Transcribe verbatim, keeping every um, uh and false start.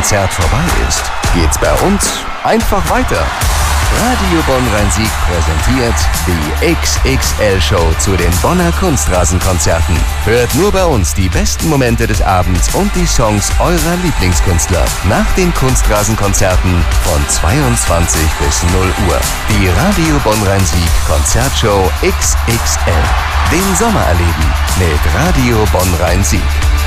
Konzert vorbei ist, geht's bei uns einfach weiter. Radio Bonn-Rhein-Sieg präsentiert die X X L-Show zu den Bonner Kunstrasenkonzerten. Hört nur bei uns die besten Momente des Abends und die Songs eurer Lieblingskünstler nach den Kunstrasenkonzerten von zweiundzwanzig bis null Uhr. Die Radio Bonn-Rhein-Sieg Konzertshow X X L. Den Sommer erleben mit Radio Bonn-Rhein-Sieg.